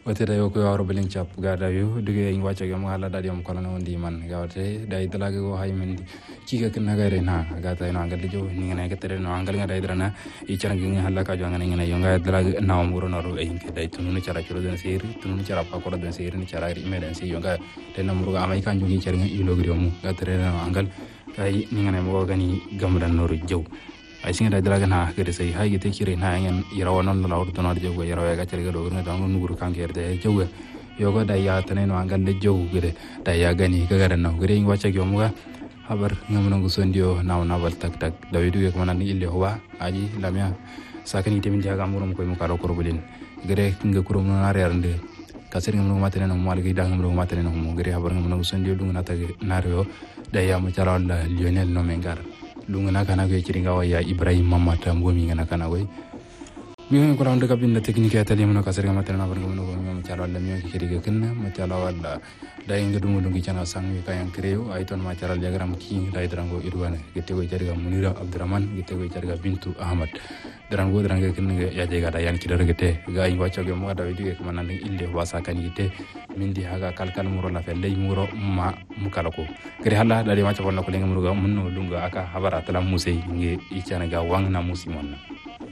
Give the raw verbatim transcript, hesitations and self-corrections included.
wate da yoko yaro belin chap ga da yu dige in wacha ga mala da diam kono ndi man ga wate da idala go hay men ki ga kana ga re na ga ta no angal jo ni ngana ga tere no angal ga da idrana i chara ngi halla ka jo ngana ngana yonga idala na umuro no ro e ke da tunu chara churo den seri tunu chara pa ko den seri ni chara ri me den si yonga de na muru ga mai kan jo ngi chara ngi ilo gri mu ga tere no angal ai ni ngana mo ga ni gamran no ro jo ay singa da draga na gede sai hay gete kire na yan irawa non la urto na jogo irawa ga cere ga do na dango nuguru kan gerde jogo yogo da ya tane no angal le jogo gede da ya gani ga ga no gede in wacha gyomu ga habar ngamono go sondio na na bal tak tak da widu ga manan ille howa aji lamya sakani temin jaga murum ko mu karo korbulin gede kinga kurum na rerde kasir ngamono matene no mal ga da ngamono matene no mo gede habar ngamono go sondio dunga na tag na reo da ya mu chara la Lionel no mengar lungana kana go chiringa wa ya Ibrahim Mamata ngomi ngana kana go mi ngi ko rawde kabin na technique ya tali mo kasir ngama tana bargo mo mo chalo la mi ngi kiriga kenna mo chalo wala da inga dumu dungi chana sang wi kayan kreo ay ton ma charal diagram ki dai drango irwana gete go jariga Munira Abdurrahman gete go jariga Bintu Ahmad drango drango kenna ya jega da yan kidar gete ga yi wacha go mo da wi dige ko manan ille wasa kan gite mindi haga kalkal muro la felle muro ma mukalako kare halla da de wacha wonna ko lenga muro ga munno dunga aka habara tala musey ngi ichana ga wang na musi monna